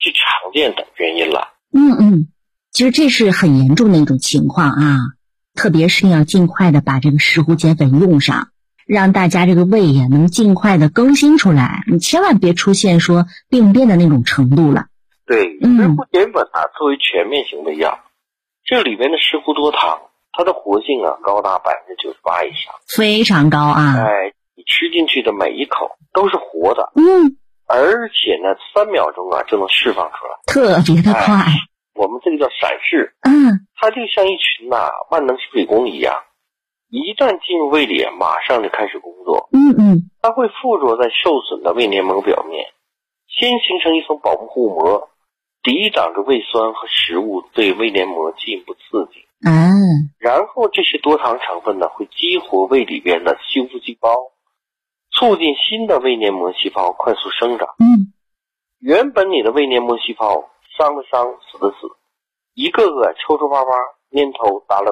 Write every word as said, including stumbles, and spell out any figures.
最常见的原因了。 嗯嗯，其实这是很严重的一种情况啊，特别是要尽快的把这个石斛碱粉用上，让大家这个胃呀能尽快的更新出来，你千万别出现说病变的那种程度了。 对，石斛碱粉啊，作为全面型的药，这里面的石斛多糖，它的活性啊高达百分之九十八以上， 非常高啊！ 哎，你吃进去的每一口都是活的， 嗯， 而且呢，三秒钟啊就能释放出来， 特别的快。 哎、我们这个叫闪释， 嗯， 它就像一群呐、啊、万能水工一样，一旦进入胃里，马上就开始工作。 嗯嗯， 它会附着在受损的胃黏膜表面，先形成一层保护膜，抵挡着胃酸和食物对胃黏膜进一步刺激。 嗯， 然后这些多糖成分呢，会激活胃里边的修复细胞，促进新的胃黏膜细胞快速生长。 嗯， 原本你的胃黏膜细胞伤的伤，死的死，一个个抽抽巴巴，蔫头耷拉